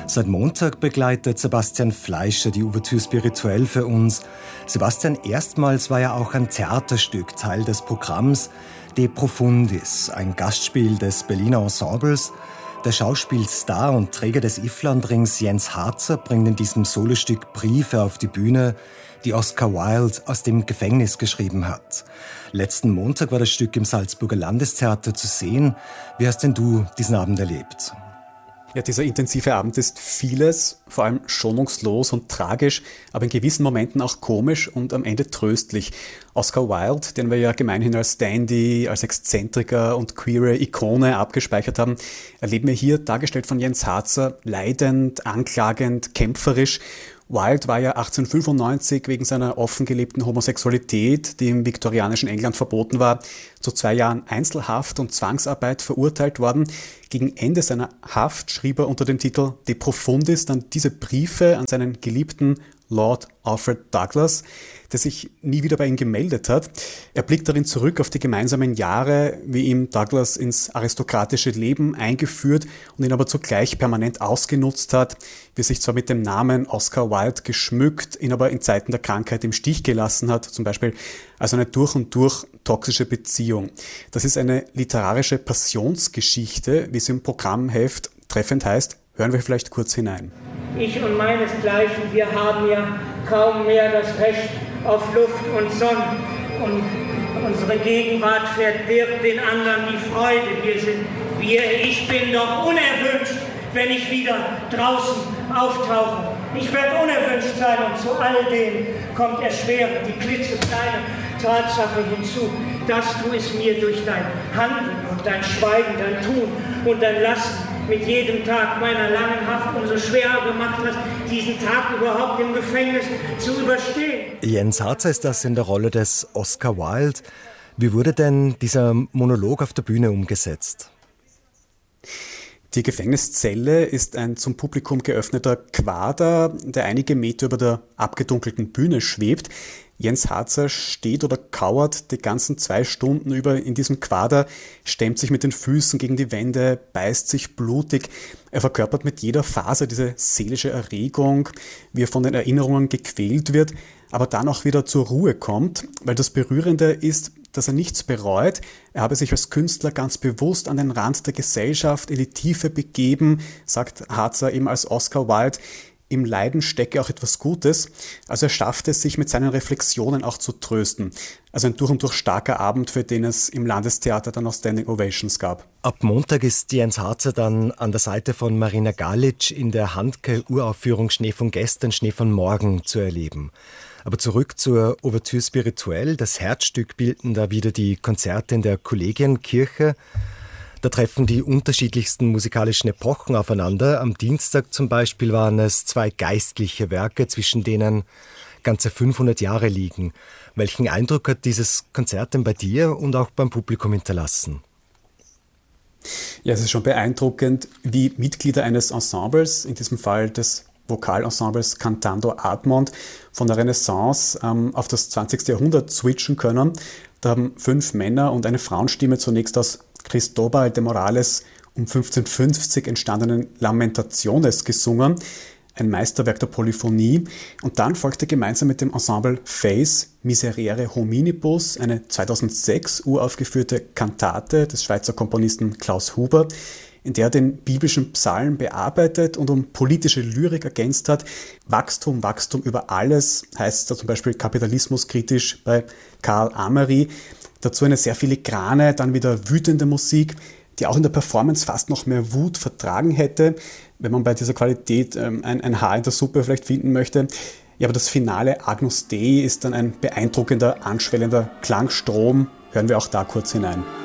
Seit Montag begleitet Sebastian Fleischer die Ouvertüre spirituell für uns. Sebastian, erstmals war ja auch ein Theaterstück Teil des Programms De Profundis, ein Gastspiel des Berliner Ensembles. Der Schauspielstar und Träger des Ifflandrings Jens Harzer bringt in diesem Solostück Briefe auf die Bühne, die Oscar Wilde aus dem Gefängnis geschrieben hat. Letzten Montag war das Stück im Salzburger Landestheater zu sehen. Wie hast denn du diesen Abend erlebt? Ja, dieser intensive Abend ist vieles, vor allem schonungslos und tragisch, aber in gewissen Momenten auch komisch und am Ende tröstlich. Oscar Wilde, den wir ja gemeinhin als Dandy, als Exzentriker und queere Ikone abgespeichert haben, erleben wir hier, dargestellt von Jens Harzer, leidend, anklagend, kämpferisch. Wilde war ja 1895 wegen seiner offen gelebten Homosexualität, die im viktorianischen England verboten war, zu 2 Jahren Einzelhaft und Zwangsarbeit verurteilt worden. Gegen Ende seiner Haft schrieb er unter dem Titel De Profundis dann diese Briefe an seinen geliebten Lord Alfred Douglas, der sich nie wieder bei ihm gemeldet hat. Er blickt darin zurück auf die gemeinsamen Jahre, wie ihm Douglas ins aristokratische Leben eingeführt und ihn aber zugleich permanent ausgenutzt hat, wie er sich zwar mit dem Namen Oscar Wilde geschmückt, ihn aber in Zeiten der Krankheit im Stich gelassen hat, zum Beispiel als eine durch und durch toxische Beziehung. Das ist eine literarische Passionsgeschichte, wie es im Programmheft treffend heißt. Hören wir vielleicht kurz hinein. Ich und meinesgleichen, wir haben ja kaum mehr das Recht auf Luft und Sonne. Und unsere Gegenwart verdirbt den anderen die Freude. Ich bin doch unerwünscht, wenn ich wieder draußen auftauche. Ich werde unerwünscht sein und zu all dem kommt erschwerend die klitzekleine Tatsache hinzu, dass du es mir durch dein Handeln und dein Schweigen, dein Tun und dein Lassen mit jedem Tag meiner langen Haft umso schwerer gemacht hast, diesen Tag überhaupt im Gefängnis zu überstehen. Jens Harzer ist das in der Rolle des Oscar Wilde. Wie wurde denn dieser Monolog auf der Bühne umgesetzt? Die Gefängniszelle ist ein zum Publikum geöffneter Quader, der einige Meter über der abgedunkelten Bühne schwebt. Jens Harzer steht oder kauert die ganzen 2 Stunden über in diesem Quader, stemmt sich mit den Füßen gegen die Wände, beißt sich blutig. Er verkörpert mit jeder Faser diese seelische Erregung, wie er von den Erinnerungen gequält wird, aber dann auch wieder zur Ruhe kommt, weil das Berührende ist, dass er nichts bereut. Er habe sich als Künstler ganz bewusst an den Rand der Gesellschaft in die Tiefe begeben, sagt Harzer eben als Oscar Wilde. Im Leiden stecke auch etwas Gutes. Also er schafft es, sich mit seinen Reflexionen auch zu trösten. Also ein durch und durch starker Abend, für den es im Landestheater dann auch Standing Ovations gab. Ab Montag ist Jens Harzer dann an der Seite von Marina Galic in der Handke-Uraufführung Schnee von gestern, Schnee von morgen zu erleben. Aber zurück zur Ouvertüre spirituell. Das Herzstück bilden da wieder die Konzerte in der Kollegienkirche. Da treffen die unterschiedlichsten musikalischen Epochen aufeinander. Am Dienstag zum Beispiel waren es 2 geistliche Werke, zwischen denen ganze 500 Jahre liegen. Welchen Eindruck hat dieses Konzert denn bei dir und auch beim Publikum hinterlassen? Ja, es ist schon beeindruckend, wie Mitglieder eines Ensembles, in diesem Fall des Vokalensembles Cantando Admont, von der Renaissance auf das 20. Jahrhundert switchen können. Da haben 5 Männer und eine Frauenstimme zunächst aus Cristobal de Morales um 1550 entstandenen Lamentaciones gesungen, ein Meisterwerk der Polyphonie. Und dann folgte gemeinsam mit dem Ensemble Face Miserere Hominibus eine 2006 uraufgeführte Kantate des Schweizer Komponisten Klaus Huber, in der er den biblischen Psalm bearbeitet und um politische Lyrik ergänzt hat. Wachstum, Wachstum über alles, heißt da zum Beispiel kapitalismuskritisch bei Karl Amery. Dazu eine sehr filigrane, dann wieder wütende Musik, die auch in der Performance fast noch mehr Wut vertragen hätte, wenn man bei dieser Qualität ein Haar in der Suppe vielleicht finden möchte. Ja, aber das Finale Agnus Dei ist dann ein beeindruckender, anschwellender Klangstrom. Hören wir auch da kurz hinein.